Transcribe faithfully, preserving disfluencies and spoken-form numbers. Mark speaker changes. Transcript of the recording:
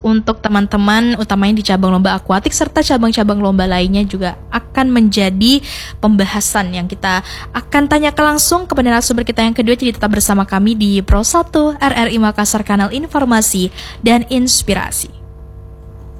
Speaker 1: untuk teman-teman utamanya di cabang lomba akuatik serta cabang-cabang lomba lainnya juga akan menjadi pembahasan yang kita akan tanyakan langsung kepada narasumber kita yang kedua. Jadi tetap bersama kami di Pro satu R R I Makassar, kanal informasi dan inspirasi.